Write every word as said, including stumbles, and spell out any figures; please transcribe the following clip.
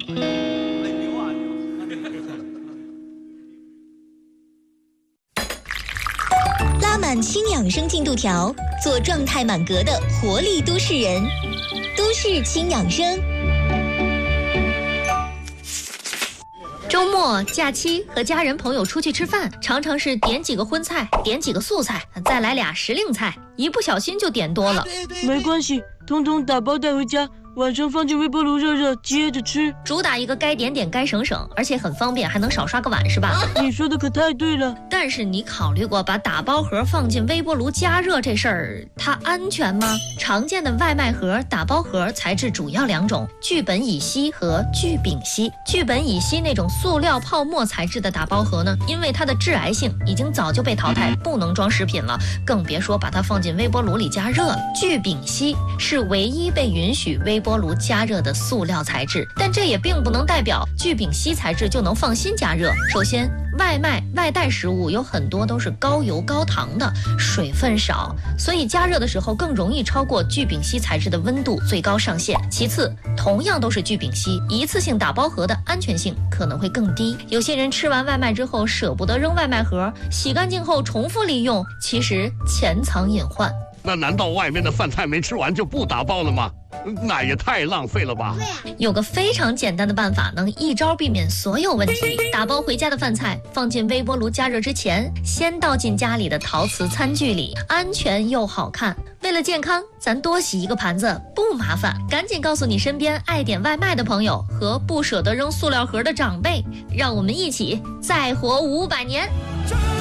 拉满轻养生进度条，做状态满格的活力都市人。都市轻养生。周末、假期和家人朋友出去吃饭，常常是点几个荤菜，点几个素菜，再来俩时令菜，一不小心就点多了。 没关系，统统打包带回家，晚上放进微波炉热热，接着吃。 主打一个该点点该省省，而且很方便，还能少刷个碗，是吧？ 你说的可太对了。 但是你考虑过把打包盒放进微波炉加热这事儿，它安全吗？常见的外卖盒、打包盒材质主要两种：聚苯乙烯和聚丙烯。聚苯乙烯那种塑料泡沫材质的打包盒呢，因为它的致癌性已经早就被淘汰，不能装食品了，更别说把它放进微波炉里加热了。聚丙烯是唯一被允许微波炉加热的塑料材质，但这也并不能代表聚丙烯材质就能放心加热。首先，外卖、外带食物有很多都是高油高糖的，水分少，所以加热的时候更容易超过聚丙烯材质的温度最高上限。其次，同样都是聚丙烯，一次性打包盒的安全性可能会更低。有些人吃完外卖之后舍不得扔外卖盒，洗干净后重复利用，其实潜藏隐患。 那难道外面的饭菜没吃完就不打包了吗？那也太浪费了吧！ 有个非常简单的办法，能一招避免所有问题。打包回家的饭菜放进微波炉加热之前，先倒进家里的陶瓷餐具里，安全又好看。为了健康，咱多洗一个盘子不麻烦。赶紧告诉你身边爱点外卖的朋友和不舍得扔塑料盒的长辈，让我们一起再活五百年。